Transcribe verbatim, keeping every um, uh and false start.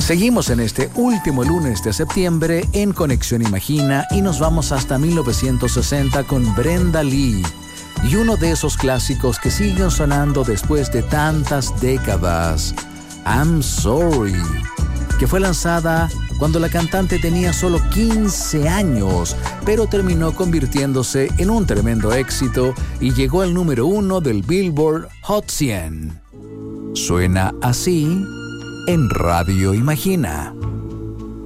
Seguimos en este último lunes de septiembre en Conexión Imagina y nos vamos hasta mil novecientos sesenta con Brenda Lee y uno de esos clásicos que siguen sonando después de tantas décadas, I'm Sorry, que fue lanzada cuando la cantante tenía solo quince años, pero terminó convirtiéndose en un tremendo éxito y llegó al número uno del Billboard Hot cien. Suena así en Radio Imagina.